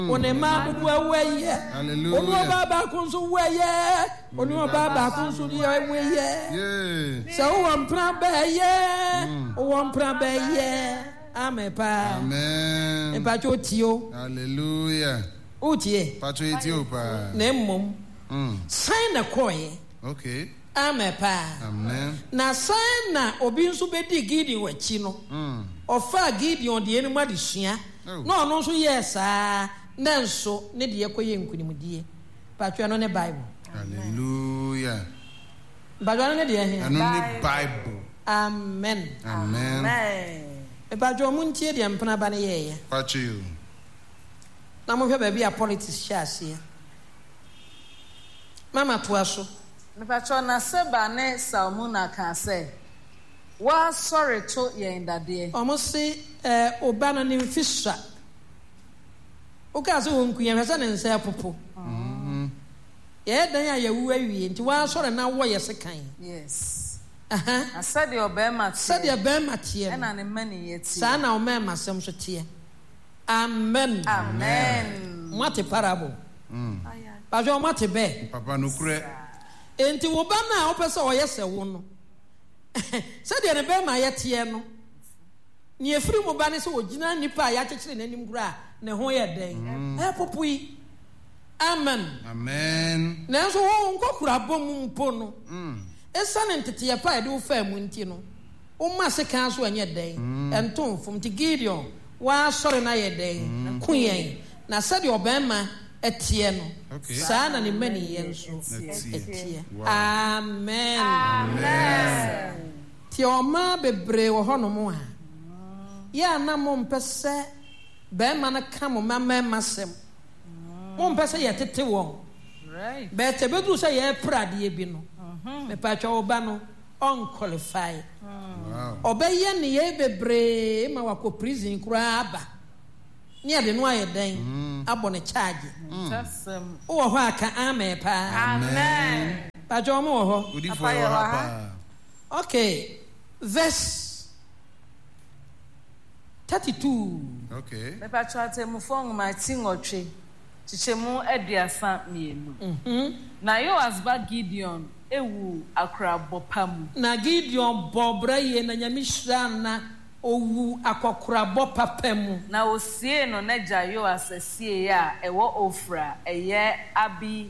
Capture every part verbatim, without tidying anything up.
Onema do weye. Hallelujah. Onu baba kunsu weye. Onu baba kunsu weye. Yeah. So one plan beye. One plan beye. Amen pa. Amen. E pa chotio. Hallelujah. Utie. Pacho Ethiopia. Nemom. Mm. Sign the koye. Okay. Amen pa. Amen. Na sign na obi nso bedi Gideon wachi no. Mm. Ofa Gideon de enuma de sua. No no nso yes ah. Na nso ne de yekoye nkunimdie. Pacho no ne Bible. Hallelujah. Bible no de here. Anu ne Bible. Amen. Amen. Amen. E Pacho mu ntie de mpena ba ne ye. Pacho. Na mo hwe ba bia politics hyase. Mama toaso. Me Pacho na seba ne Salmuna kan say. Wa sorry to ye ndade. Omo se eh oba no ne mfisha. Oka so wonku ye hwesa ne nsa popo. Mhm. Ye dan ya yawu awie nti wa sorry na wo ye sekan. Yes. Aha. Asade obema tie. Sade obema tie. E na ne mani ye tie. Sa na obema sem so tie. Amen. Amen. Mwate parable. Mm. Pajo mwate be. Papa no kure. Enti wo ba na opese wo yese wo no. Sade ne be ma ye tie no. Ni efiri mo ba ne se ogina nipa ya kekere nanim gura ne ho ye den. Eh popui. Amen. Amen. Na so wo nkokura bom mpo no. Mm. Esa ne ntete ye pa ye de wo fa mu nti no. Wo ma se kan so anye den. Enton fom ti Gideon wa sori na ye den. Ku yen. Na sade obema etie no. Okay. Sa na ne mani ye nso etie. Amen. Amen. Ti oma bebre wo hono mo ha. Ya na mo mpese be ma na ka mo mama masem. Mo mpese ye tete wo. Right. Be te bedu se ye prade bi no. Me pa twa oba no unqualify. Wow. Obeye ne ye bebre ma wako prison kura aba. Ni ade no aye den abo ne charge. Tasem. Wo ho aka amen pa. Amen. Pa jo mo ho. Udi for your papa. Okay. Verse thirty-two. Okay. Me Pacho atemu fon ma ti ngotwe. Chichemu aduasa mienu. Mhm. Na Yoas ba Gideon ewu akra bopamu. Na Gideon bobra ye na nyamishra na owu akokora bopapam. Na osie no na ja Yoas asie ya ewo Ofra eye Abi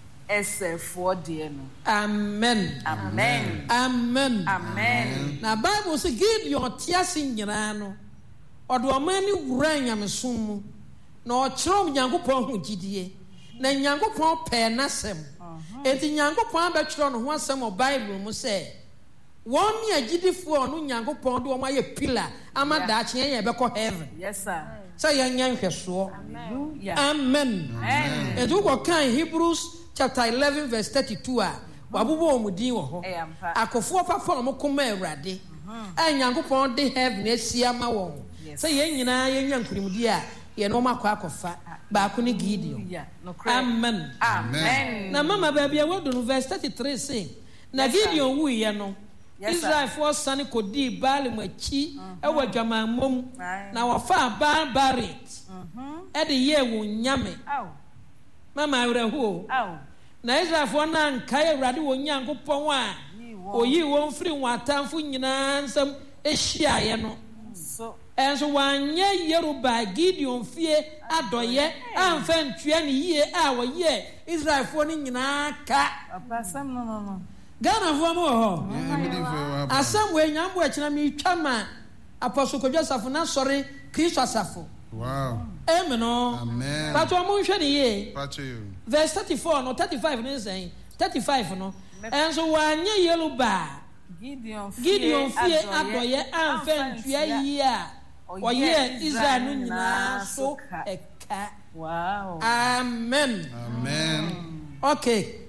Esefo de no. Amen. Amen. Amen. Amen. Na Bible say Gideon tiase nyina no. Odo amani wura nyamesom mu. Na ochiro Nyankopon hu gidie. Na Nyankopon pe nasem. Enti Nyankopon abetwiro no ho asem o Bible mu say won me agidifo no Nyankopon do ma ye pillar ama da kye ye beko heaven. Yes sir. Say ye nyanhweso. Hallelujah. Amen. Amen. Edu go kan Hebrews chapter eleven verse thirty-two a wabubo omudin wo ho. Akofo papa mo koma Awurade. A Nyankopon de heaven asia ma won. Say ye nyina ye nyankurimdi a ye no makwa akofa ba ko ne Gideon. Amen. Amen. Na mama baby we do verse thirty-three say na Gideon wu ye no Israel for son kodi Baal machi e wa dwamamom na wa fa barbarit e de ye wo nyame mama awreho na Israel for na nkai Awurade wo Nyankopon a oyi won firi watamfo nyina nsam ehia ye no so enso wanye Yeruba Gideon fie adoye amfa ntue ne yie a wo ye Israel for ni nyina ka Apasam no no no Ghana for mo ho Yeah, asam we nyambo akina mi twama Apostle Joseph na sorry Kristo asafo. Wow. Amen. Amen. But o mo hwe ne ye. Pacho you. Verse thirty-four no thirty-five no say thirty-five no. And so wanye Yeruba Gideon fie Gideon fie adoye amfa ntue yie a oye Israel no nyina so eka. Wow. Amen. Amen. Okay.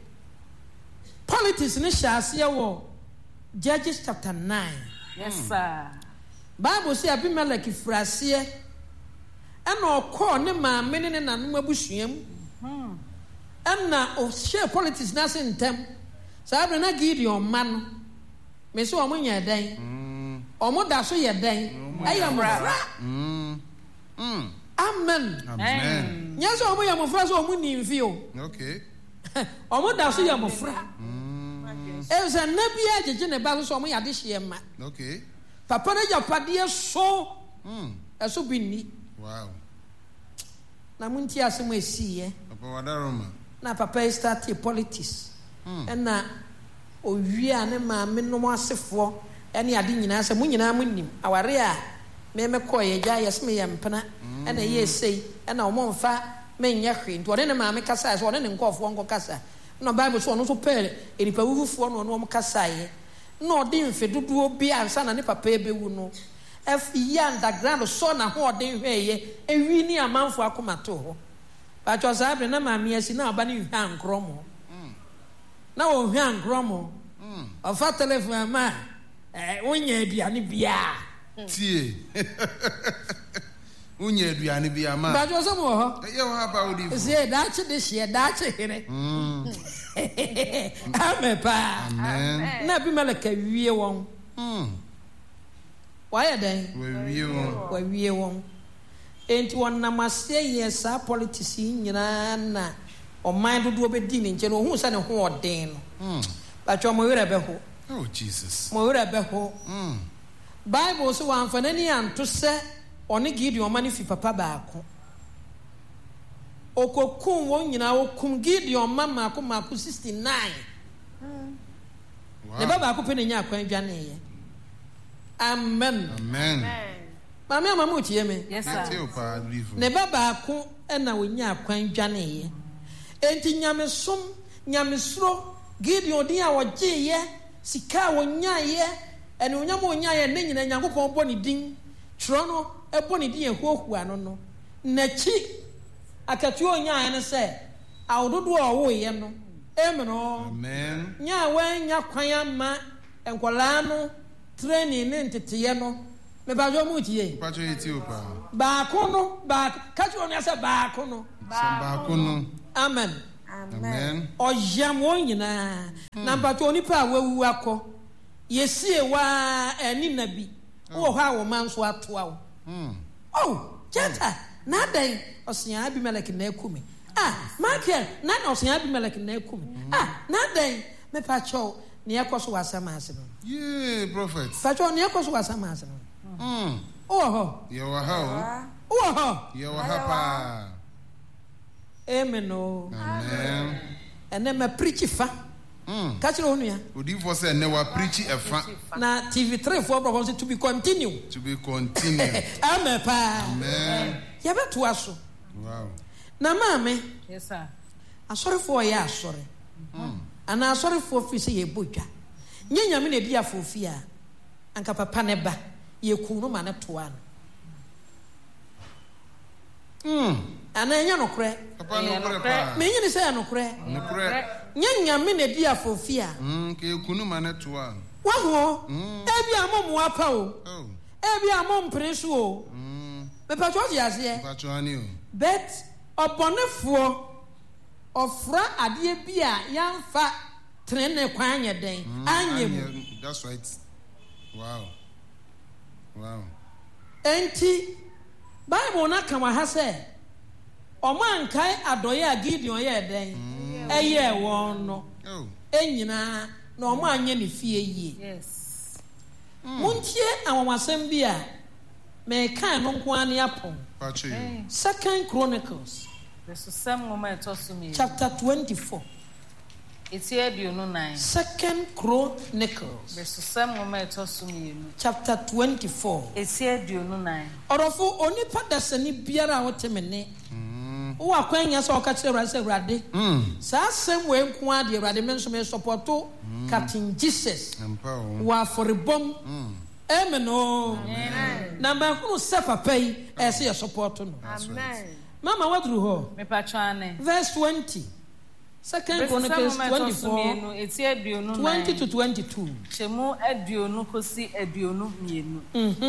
Politics ni shase wo Judges chapter nine. Yes sir. Bible say Abimelech frase e na okọ ne maame ne nanom abusuam. Mhm. Na o share politics na sentem. Sabe na Gideon man. Me so omo nya dan. Mm. Omo da so ye dan. Ayam fra. Mm. Mm. Amen. Amen. Yes, omo ya mofra so omo ni mfio. Okay. Omo da so ya mofra. E se na bia jeje ne ba so omo ya de hye ma. Okay. Papa na ja pade so. Mm. Eso bi ni. Wow. Na munti asem esiye. Papa wadaroma. Na papa start politics. Mm. And na owie ne ma me no asefo ene ade nyina se mu nyina munnim aware a me me koye gya yes me yempena ene ye sei ena o momfa me nya hwe nti ode ne ma me kasa so ode ne nkofo nko kasa no bible so no so pele eripa wufufuo no no mo kasa ye no ode mfe dodo bi ansa na ne papa ebewu no f ya underground so na ho ode hwe ye ewi ni amanfo akomato ho ba cho sa abre na ma me asi na aba ne hwe ankromo na o hwe ankromo mm ofa telephone ma eh wonya aduane bia tie wonya aduane bia ma ba jo so mo ho ye wo aba odi fu se da che de hye da che here mm amen pa amen na bi malaka wie won mm wa ya den we wie won wa wie won enti won na mase ye sa politics nyina na o man dodo be di ne nche no hu sa ne ho oden no mm ba cho mo wera be ho oh Jesus mo wera be ho mm Bible so wan fa nani anto se one Gideon ma ne fi papa baako okokun won nyina okum Gideon ma maako maako sixty-nine wow ne baba ko pe ne nya akwan dwane ye amen amen mama mama utie me Yes sir. tie o pa odi fu ne baba ko na wonya akwan dwane ye enti nyamesom nyamesro Gideon din a wogye ye sika wonya ye ene onyam wonya ye ne nyina nyankopon bɔ ne din tro no e bɔ ne din ehuohu ano no nachi akatu onya ye ne se awododo a wo ye no emeno amen nya wanya kwan ama enkola no training ne ntete no me ba jo mu tie pa cho tie o pa ba ko no ba ka ju on se ba ko no ba ko no amen amen oyam wonyina na mpato onipa awu akọ yesie wa eni nabi wo ha wo manso atoa wo mm oh jeta na dan osia Abimelek na ekumi ah Michael na osia Abimelek na ekumi ah na dan me pacho ne yakoso wasama ase no yeah prophet pacho ne yakoso wasama ase no mm oh ho ye wa ha oh o ho ye wa ha pa amen oh amen ene ma preach fa mm ka chiro onua odi for say ne wa preach efa na T V three for propose to be continue to be continued amen pa amen ya beto aso wow na maame Yes sir. asori fo ya asori mm ana asori fo fi se ye bodwa nye nyame na di afofi a anka papa ne ba ye kunu ma ne toa no mm ana enya no kre papa no kore pa me nyi ne se ya no kre no kore nye nyame na di afofi a mm ke kunu ma ne to a wa ho Mm. e bi amom wa pa o oh e bi amom presu o mm me pa cho ji ase pa cho ani o bet obonefo ofra ade bi a yamfa trene kwan anye den anyem Anye- that's right wow wow enti Bible na kama ha se omo ankai adoye a Gideon ye den eye won no oh enyina na omo anye ne fie yie Yes. muntie awawasem bi a me kan no nko ane apon pa cho you Second Chronicles Beso sam ngoma etoso mi. chapter twenty-four Eti aduonu nine. Second Chronicles Beso sam ngoma etoso mi. chapter twenty-four Eti aduonu nine. orofo onipa dasani biara a wotemene mm wo akwanya so oka kire rase urade mm saa sem we nko ade urade men so me supporto Captain Jesus ampa o wa foribom mm amen o na ma hunu se papa yi e se ye support no amen mama wadru ho Me patwa ane. verse twenty Second Beso sam Chronicles ngoma etoso twenty-four mi. Eti aduonu nine. twenty to twenty-two Chemu aduonu kosi aduonu mienu. mhm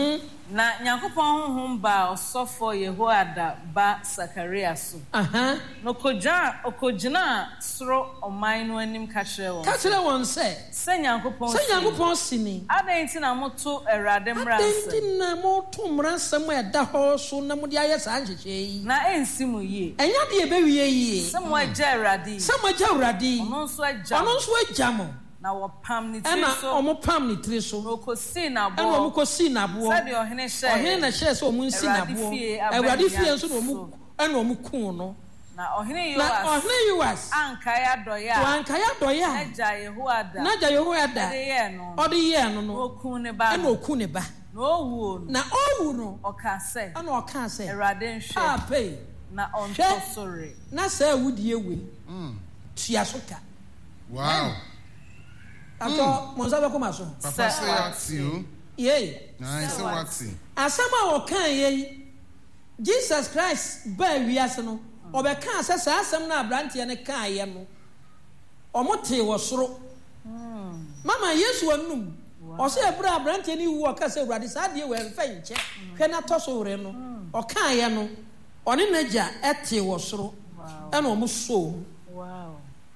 Na Nyankopɔn honhom ba osofo Yehoiada ba Sakaria so. Aha. No koja okojina soro oman no anim ka kyerɛ wɔn. Ka kyerɛ wɔn sɛ. Sɛ Nyankopɔn. Sɛ Nyankopɔn sini. Adan nti na moto Awurade mmara nsɛm. Adan nti na moto mmara nsɛm a ɛda hɔ so na mode ayɛ saa nhyehyɛ yi. Na ensi mu yie. Ɛnya de ɛbɛwie yie. Sɛ mo agya Awurade. Sɛ mo agya Awurade. Ɔno nso agya. Ɔno nso agya mo. Na wɔpam ne tiri so. Ɛna ɔmo pam ne tiri so. Na okosi na bo. Ɛna ɔmo kosi na bo. Sɛdeɛ ɔhene hyɛ. Ɔhene na hyɛ sɛ ɔmo nsi na bo. Awurade fie nso na ɔmo ɛna ɔmo kun no. Na ɔhene Yoas. Na ɔhene Yoas. Ankae adɔyɛ a. Wankae adɔyɛ a. Agya Yehoiada. N'agya Yehoiada. Ɔde yɛ no. Ɔde yɛ no no. Na okun ne ba. Ɛna okun ne ba. Na owu no. Na owu no. Ɔka sɛ. Ɛna ɔka sɛ. Awurade nhwɛ. Ape. Na ɔntɔ sore. Na sɛ awudie we. Tua so ka. Wow. Ato monza bɛ koma so. Papa say waxi o. Yey. Na say waxi. Asɛm a wɔka yɛ Jesus Christ ba wiase no. Ɔbɛka sɛ saa asɛm na abranteɛ ne ka yɛ no. Ɔmo te wɔ soro. Mama Yesu anum. Ɔsɛ ebra abranteɛ ne wu ɔka sɛ Awurade saa deɛ wɔ mfa nkyɛ. Hwɛ na tɔ so wore no. Ɔka yɛ no. Ɔne n'agya ɛte wɔ soro. Ɛna ɔmo so. Wow.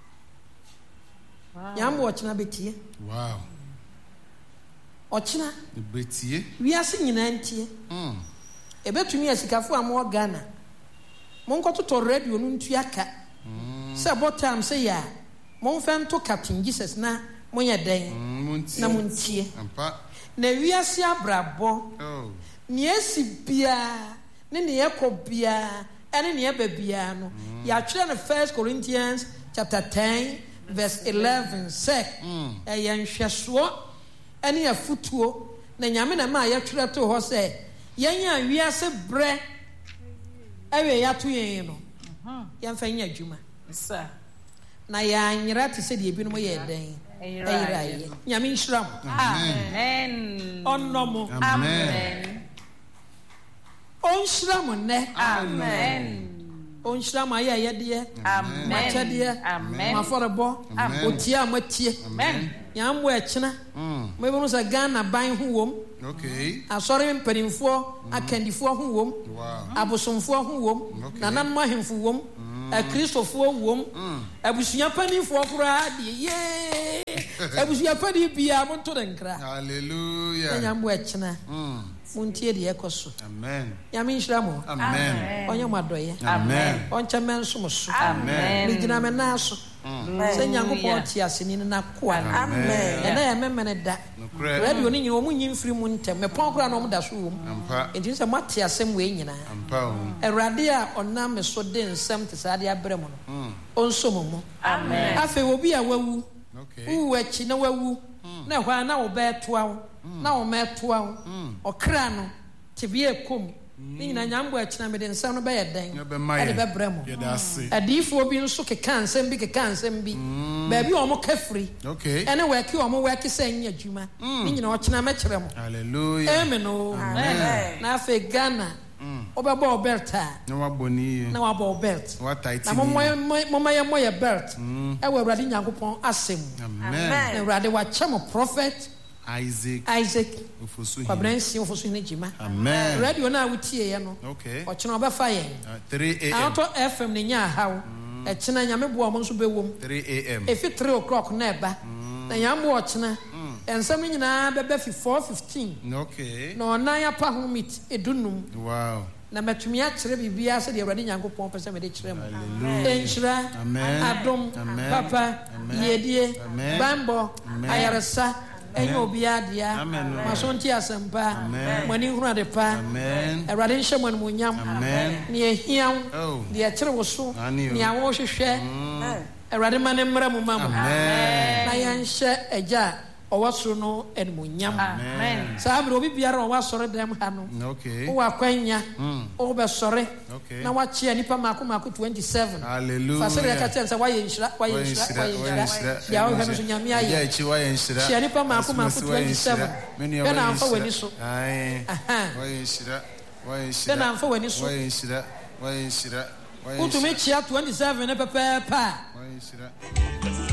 Nyambo ɔkyena betie. Wow. Ɔkyena. Betie. Wiase nyinaa ntie. Mm. Ebetumi asikafo amo Ghana. Monkɔtotɔ radio no ntua ka. Sɛ bɔtam sɛ ya. Monfɛ nto Captain Jesus na monyɛ dɛn. Na montie. Ampa. Na wiase abrabɔ. Oh. Ne esi bia, ne ne ekɔ bia, ɛne ne eba bia no. Ya twere no First Corinthians chapter ten verse eleven sɛ ɛyɛ nhwɛsoɔ ɛne afutuo na Nyame na ma yɛtwerɛ to hɔ sɛ yɛnya wiase brɛ ɛwɛ yɛato yɛn no yɛmfa nyɛ adwuma na yɛanyera te sɛ deɛ ebinom yɛ dɛn ɛyera yɛ Nyame nhyira mo Amen. ɔnnɔ mo Amen. ɔnhyira mo nnɛ Amen. Onhyira ma yɛ yɛdeɛ. Amen. Makyɛdeɛ. Amen. Mafɔrebɔ. Otie a matie. Amen. Nyambo ɛkyena. Mebunu sɛ Ghana ban ho wom. Okay. Asɔre mpanimfoɔ, akandifoɔ ho wom. Wow. Abosomfoɔ ho wom. Okay. Nananom ahemfo wom. Akristofoɔ wom. Abusua panimfoɔ koraa deɛ yee. Abusua panim bia mo nto ne nkra. Hallelujah. Nyambo ɛkyena. Muntie deɛ ɛkɔ so. Amen. Nyame nhyira mo. Amen. Ɔnyɛ mo adɔyɛ. Amen. Ɔnkyɛ mɛ nso mo so. Amen. Megyina me nan so. Sɛ Nyankopɔn te ase ni na koa. Amen. Ɛna yɛ memene da. Nokre. Radio ni nyina ɔmo nyi mfiri mu ntɛm. Mepɔn koraa na ɔmo da so wɔ mu. Ampa. Enti sɛ moate asɛm wei nyinaa. Ampa o. Awurade a ɔnam me so de nsɛm te saa de abrɛ mo no. Ɔnso mo mo. Amen. Afei obi a wawu. Okay. Wo akyi na wawu. Na ɛhɔ a na wo bɛɛtoa wo. Na wo mɛtoa wo. Ɔkra no tibie kom. Ni nyina Nyambo ɛkyena me de nsɛm no bɛyɛ dɛn. Ɛde bɛbrɛ mo. Adiifoɔ bi nso keka nsɛm bi keka nsɛm bi. Baabi a ɔmo ka firi. Okay. Ɛne wɔaki ɔmo wɔaki sɛ nyɛ adwuma. Ni nyina ɔkyena mɛkyerɛ mo. Hallelujah. Amen o. Amen. Na afei Ghana. Wobɛbɔ wo belt a. Na waboni. Na wabɔ wo belt. Wa tight. Na momma yɛ mmɔ yɛ belt. Ɛwɔ Awurade Nyankopɔn asɛm. Amen. Na Awurade wakyɛ mo prophet Isaac. Isaac. Ofosu. Kwabransi ofosu ne jima. Amen. Radio na wutie ye no. Okay. Ɔkyena ɔbɛfa yɛn. Uh, three a m. Auto F M ne nya haw. Ɛkyena Nyame boa mo nso bɛwom. three a m. Efi three o'clock na ɛba. Na Nyame ɔkyena. Ensɛm no nyinaa bɛbɛ fi four fifteen. Okay. Na ɔnan apa ho meet edunum. Wow. Na matumi akyerɛ bibia sɛ deɛ Awurade Nyankopɔn pɛ sɛ mede kyerɛ mo. Hallelujah. Enhyira. Amen. Adom. Amen. Papa. Yedie. Amen. Bambɔ. Amen. Ayaresa. Enyo obia dia. Amen. Masonti asempa. Mani hunu adepa. Amen. Awurade nhyɛ mo animuonyam. Amen. Ne ehia wo. Oh. Ne akyere wo so. Ani o. Ne awo hwehwɛ. Awurade ma ne mmra mu ma mo. Amen. Na yɛnhyɛ agya ɔwɔ soro no animuonyam. Amen. Saa bere obi biara ɔwɔ asɔre dɛm ha no. Okay. Wowɔ akwanya. Wobɛsɔre. Okay. Na wakyea nipa maako maako twenty-seven. Hallelujah. Fa sɛ yɛka kyerɛ sɛ wayɛ nhyira, wayɛ nhyira, wayɛ nhyira. Deɛ wohwɛ no so Nyame ayɛ. Ya echi wayɛ nhyira. Hyia nipa maako maako twenty-seven. Bɛ na amfa w'ani so. Aye. Aha. Wayɛ nhyira. Wayɛ nhyira. Bɛ na amfa w'ani so. Wayɛ nhyira. Wayɛ nhyira. Wayɛ nhyira. Wotumi kyea twenty-seven ne pɛpɛɛpɛ a. Wayɛ nhyira.